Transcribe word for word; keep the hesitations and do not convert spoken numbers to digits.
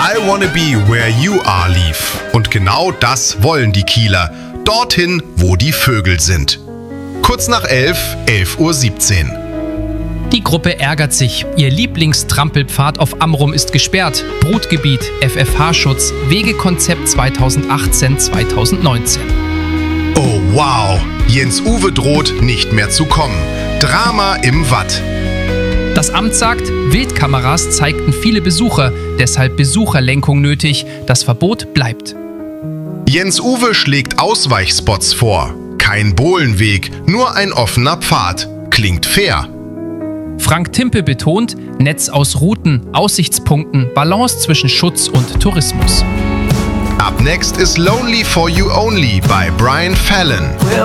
I wanna be where you are lief. Und genau das wollen die Kieler. Dorthin, wo die Vögel sind. Kurz nach elf, elf Uhr siebzehn. Die Gruppe ärgert sich. Ihr Lieblingstrampelpfad auf Amrum ist gesperrt. Brutgebiet, F F H-Schutz, Wegekonzept zweitausendachtzehn zweitausendneunzehn. Oh wow, Jens-Uwe droht nicht mehr zu kommen. Drama im Watt. Das Amt sagt, Wildkameras zeigten viele Besucher, deshalb Besucherlenkung nötig. Das Verbot bleibt. Jens-Uwe schlägt Ausweichspots vor. Kein Bohlenweg, nur ein offener Pfad. Klingt fair. Frank Timpe betont, Netz aus Routen, Aussichtspunkten, Balance zwischen Schutz und Tourismus. Up next ist Lonely for You Only bei Brian Fallon.